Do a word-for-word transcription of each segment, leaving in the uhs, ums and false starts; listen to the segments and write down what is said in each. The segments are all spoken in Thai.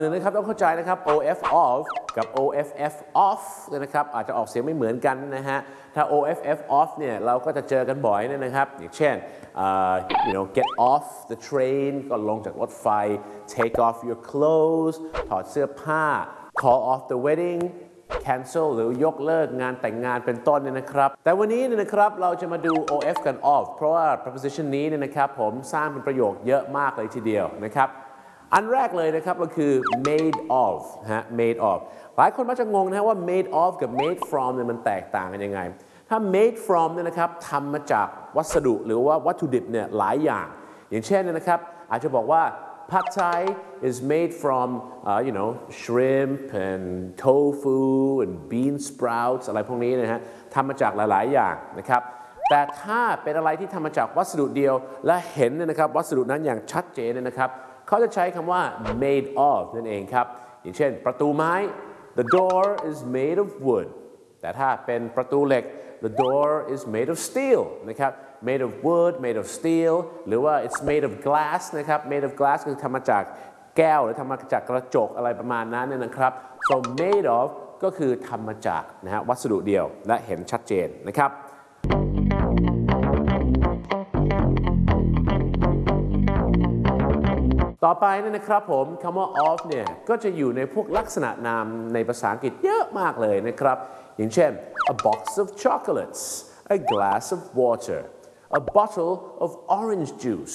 นะครับต้องเข้าใจนะครับ โอ เอฟ of กับ โอ เอฟ เอฟ off นะครับอาจจะออกเสียงไม่เหมือนกันนะฮะถ้า โอ เอฟ เอฟ off เนี่ยเราก็จะเจอกันบ่อยเนี่ยนะครับอย่างเช่น uh, you know get off the train ก็ลงจากรถไฟ take off your clothes ถอดเสื้อผ้า call off the wedding cancel หรือยกเลิกงานแต่งงานเป็นต้นเนี่ยนะครับแต่วันนี้เนี่ยนะครับเราจะมาดู โอ เอฟ กัน off เพราะว่า preposition นี้เนี่ยนะครับผมสร้างเป็นประโยคเยอะมากเลยทีเดียวนะครับอันแรกเลยนะครับก็คือ made of ฮะ made of หลายคนมักจะงงนะว่า made of กับ made from เนี่ยมันแตกต่างกันยังไงถ้า made from เนี่ยนะครับทำมาจากวัสดุหรือว่าวัตถุดิบเนี่ยหลายอย่างอย่างเช่นนะครับอาจจะบอกว่า pad thai is made from uh, you know shrimp and tofu and bean sprouts อะไรพวกนี้นะฮะทำมาจากหลายๆอย่างนะครับแต่ถ้าเป็นอะไรที่ทำมาจากวัสดุเดียวและเห็นนะครับวัสดุนั้นอย่างชัดเจนนะครับเขาจะใช้คำว่า made of นั่นเองครับอย่างเช่นประตูไม้ the door is made of wood แต่ถ้าเป็นประตูเหล็ก the door is made of steel นะครับ made of wood made of steel หรือว่า it's made of glass นะครับ made of glass คือทำมาจากแก้วหรือทำมาจากกระจกอะไรประมาณนั้นเนี่ยนะครับ so made of ก็คือทำมาจากนะฮะวัสดุเดียวและเห็นชัดเจนนะครับต่อไปนะครับผมคำว่า of เนี่ยก็จะอยู่ในพวกลักษณะนามในภาษาอังกฤษเยอะมากเลยนะครับอย่างเช่น a box of chocolates a glass of water a bottle of orange juice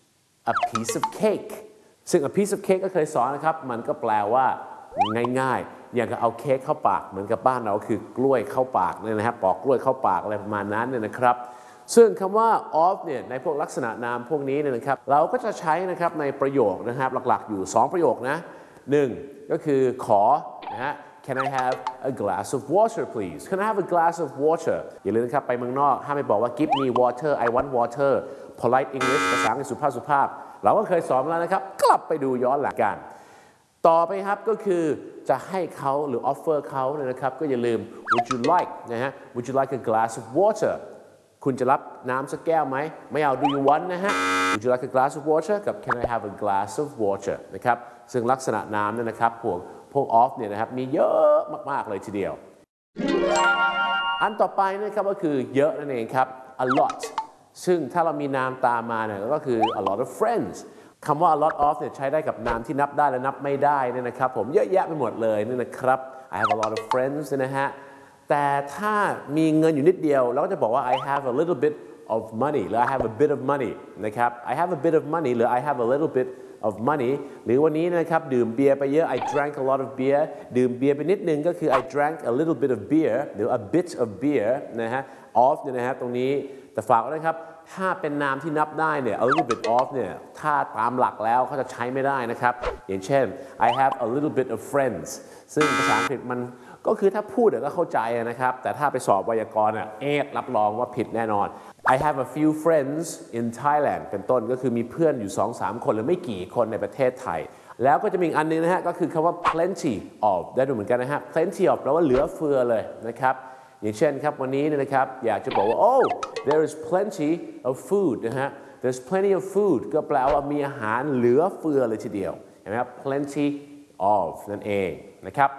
a piece of cake ซึ่ง a piece of cake ก็เคยสอนนะครับมันก็แปลว่าง่ายๆอย่างกับเอาเค้กเข้าปากเหมือนกับบ้านเราคือกล้วยเข้าปากเนี่ยนะครับปอกกล้วยเข้าปากอะไรประมาณนั้นเนี่ยนะครับซึ่งคำว่า of เนี่ยในพวกลักษณะนามพวกนี้เนี่ยนะครับเราก็จะใช้นะครับในประโยคนะครับหลักๆอยู่สองประโยคนะหนึ่งก็คือขอนะฮะ Can I have a glass of water please Can I have a glass of water อย่าลืมนะครับไปเมืองนอกห้ามไปบอกว่า Give me water I want water polite English ภาษาอังกฤษสุภาพสุภาพเราก็เคยสอนแล้วนะครับกลับไปดูย้อนหลังกันต่อไปครับก็คือจะให้เขาหรือ offer เขาเนี่ยนะครับก็อย่าลืม Would you like นะฮะ Would you like a glass of waterคุณจะรับน้ำสักแก้วไหมไม่เอา do you want นะฮะ would you like a glass of water กับ can I have a glass of water นะครับซึ่งลักษณะน้ำเนี่ยนะครับพวกพวก of เนี่ยนะครับมีเยอะมากๆเลยทีเดียวอันต่อไปนะครับก็คือเยอะนั่นเองครับ a lot ซึ่งถ้าเรามีนามตามมาเนี่ยก็คือ a lot of friends คำว่า a lot of เนี่ยใช้ได้กับนามที่นับได้และนับไม่ได้เนี่ยนะครับผมเยอะแยะไปหมดเลยนี่นะครับ I have a lot of friends นะฮะแต่ถ้ามีเงินอยู่นิดเดียวเราก็จะบอกว่า I have a little bit of money หรือ I have a bit of money นะครับ I have a bit of money หรือ I have a little bit of money หรือวันนี้นะครับดื่มเบียร์ไปเยอะ I drank a lot of beer ดื่มเบียร์ไปนิดนึงก็คือ I drank a little bit of beer หรือ a bit of beer นะฮะ of เนี่ยนะฮะตรงนี้แต่ฝากไว้นะครับถ้าเป็นนามที่นับได้เนี่ย a little bit of เนี่ยถ้าตามหลักแล้วเขาจะใช้ไม่ได้นะครับอย่างเช่น I have a little bit of friends ซึ่งภาษาอังกฤษมันก็คือถ้าพูดก็เข้าใจนะครับแต่ถ้าไปสอบไวยากรณ์อ่ะเอ๊ะรับรองว่าผิดแน่นอน I have a few friends in Thailand เป็นต้นก็คือมีเพื่อนอยู่ สองสาม คนหรือไม่กี่คนในประเทศไทยแล้วก็จะมีอีกอันนึงนะฮะก็คือคำว่า plenty of ได้ดูเหมือนกันนะฮะ plenty of แปลว่าเหลือเฟือเลยนะครับอย่างเช่นครับวันนี้เนี่ยนะครับอยากจะบอกว่า oh there is plenty of food นะฮะ there's plenty of food ก็แปลว่ามีอาหารเหลือเฟือเลยทีเดียวเห็นไหมครับ plenty of นั่นเองนะครับ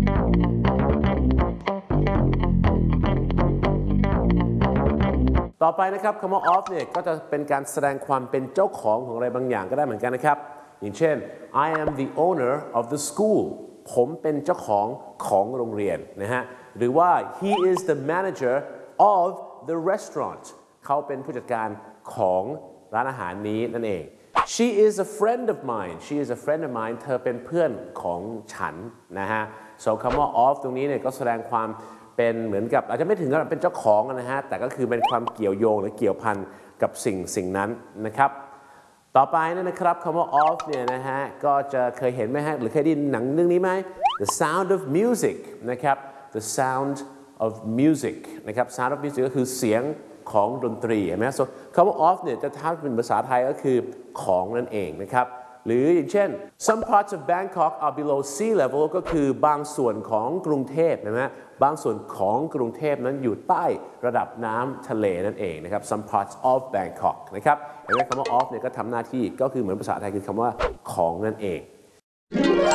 ต่อไปนะครับคำว่า of เนี่ยก็จะเป็นการแสดงความเป็นเจ้าของของอะไรบางอย่างก็ได้เหมือนกันนะครับอย่างเช่น I am the owner of the school ผมเป็นเจ้าของของโรงเรียนนะฮะหรือว่า he is the manager of the restaurant เขาเป็นผู้จัดการของร้านอาหารนี้นั่นเอง she is a friend of mine she is a friend of mine เธอเป็นเพื่อนของฉันนะฮะ so คำว่า of ตรงนี้เนี่ยก็แสดงความเป็นเหมือนกับอาจจะไม่ถึงกับเป็นเจ้าของนะฮะแต่ก็คือเป็นความเกี่ยวโยงหรือเกี่ยวพันกับสิ่งสิ่งนั้นนะครับต่อไปนะครับคำว่า of เนี่ยนะฮะก็จะเคยเห็นไหมฮะหรือเคยได้ยินหนังเรื่องนี้ไหม The Sound of Music นะครับ The Sound of Music นะครับ Sound of Music ก็คือเสียงของดนตรีเห็นไหม so คำว่า of เนี่ยจะถ้าเป็นภาษาไทยก็คือของนั่นเองนะครับหรืออย่างเช่น some parts of Bangkok are below sea level ก็คือบางส่วนของกรุงเทพนะฮะบางส่วนของกรุงเทพนั้นอยู่ใต้ระดับน้ำทะเลนั่นเองนะครับ some parts of Bangkok นะครับเห็นไหมคำว่า of เนี่ยก็ทำหน้าที่ก็คือเหมือนภาษาไทยคือคำว่าของนั่นเอง